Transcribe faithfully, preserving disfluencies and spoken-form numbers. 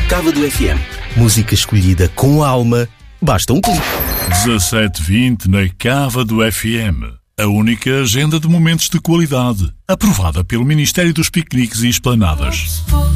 Cava do F M. Música escolhida com alma. Basta um clique. dezassete e vinte na Cava do F M. A única agenda de momentos de qualidade, aprovada pelo Ministério dos Piqueniques e Esplanadas.